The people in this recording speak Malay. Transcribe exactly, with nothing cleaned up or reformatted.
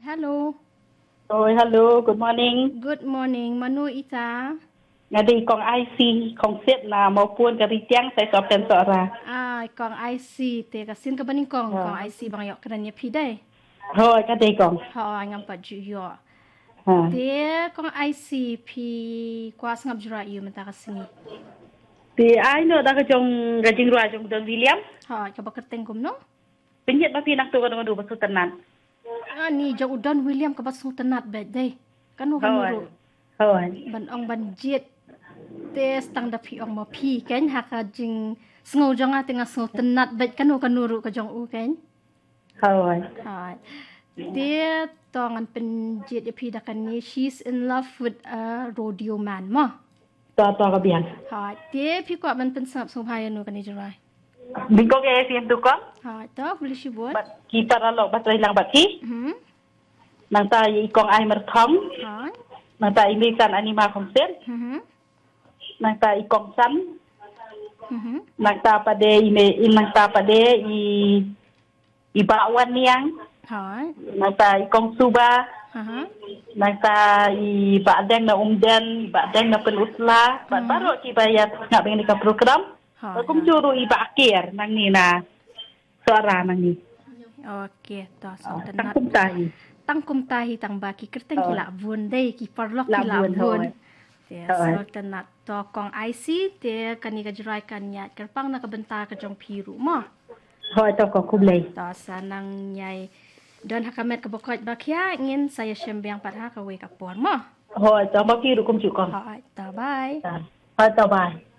Hello. Ôi, hello, good morning. Good morning. Manu Ita. Ngadi kong I C kong set na maupun ke ritiang saya sopen seorang. Ah, kong I C te kasin ka baning kong kong I C bang yok kerana pi dai. Hoi, kadi kong. Ha ngam pa ju yo. Ha. Te kong I C pi kuas ngap jura yu menta kasini. Di ai no dah kejong gajing ruah jong Don William. Ha ka ba kerteng kum no? Penyet bapi nak tu kadang du basu tenan. Ah ni jong Don William ka basu tenat bet dai. Kan kan nuru. Hoi. Ban ong ban jet te stang da pi ong ma pi ken ha ka jing sngo jong a tengah sngo tenat bet kan kan nuru ka jong u ken. Hoi. Ha. Dia tongan penjit ya pi dakan ni she's in love with a rodeo man ma. To to ka biang. Ha, dia pi kuat man pen sap subhaya nu kan ni jerai. Bingkong ke sim tu kong. Ha, to boleh si buat. Bat kita ralok bat lang bat ki. Hmm. Nang ta i kong ai mer thong. Ha. Nang ta i mi san anima kong set. Hmm. Nang ta i kong san. Hmm. Nang ta pa de i me in nang ta pa de i i bawan niang. Ha. Nang ta i kong suba. Ha. Nang ta i badeng na umden, badeng na penusla, bad baru ki bayat ngak beng ka program. Ha. Kum juru i bakir nang ni na suara nang ni. Okey, to so Tang tenat. kum tahi. Tang kum tahi tang baki kerteng ki lak bun dai ki parlok ki Lak lak bun, bun. hoi. Ya, Hoi. so tenat to kong I C te kan ni ka jerai kan nyat kerpang na ka bentar ka jong piru ma. Hoi to ko kublai. To sanang nyai dan hakamet kebokot bakia ingin saya sembiang patha kawe kapor ma. Hoi to ma ki ru kum chu ko. Ha, ta bye. Hoi to bai.